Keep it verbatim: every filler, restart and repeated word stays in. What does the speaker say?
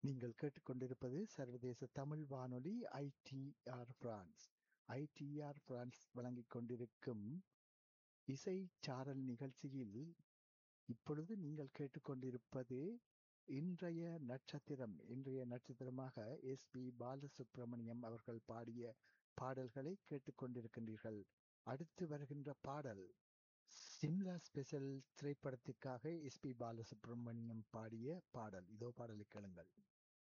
நீங்கள் கேட்டுக்கொண்டிருப்பது சர்வதேச தமிழ் வானொலி ஐடிஆர் பிரான்ஸ். ஐடிஆர் பிரான்ஸ் வழங்கிக் கொண்டிருக்கும் இசை சாரல் நிகழ்ச்சியில் இப்பொழுது நீங்கள் கேட்டுக்கொண்டிருப்பது இன்றைய நட்சத்திரம். இன்றைய நட்சத்திரமாக எஸ் பி பாலசுப்ரமணியம் அவர்கள் பாடிய பாடல்களை கேட்டுக்கொண்டிருக்கின்றீர்கள். அடுத்து வருகின்ற பாடல் சிம்லா ஸ்பெஷல் திரைப்படத்திற்காக எஸ் பி பாலசுப்ரமணியம் பாடிய பாடல். இதோ பாடலை கேளுங்கள்.